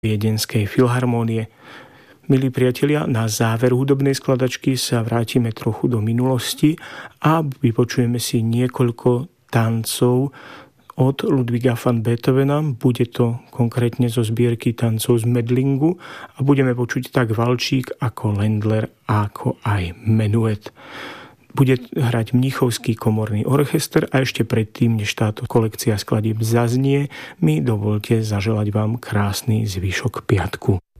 Viedenskej filharmónie. Milí priatelia, na záver hudobnej skladačky sa vrátime trochu do minulosti a vypočujeme si niekoľko tancov od Ludwiga van Beethovena. Bude to konkrétne zo zbierky tancov z Medlingu a budeme počuť tak valčík ako Ländler, ako aj menuet. Bude hrať Mníchovský komorný orchester a ešte predtým, než táto kolekcia skladieb zaznie, mi dovolte zaželať vám krásny zvyšok piatku.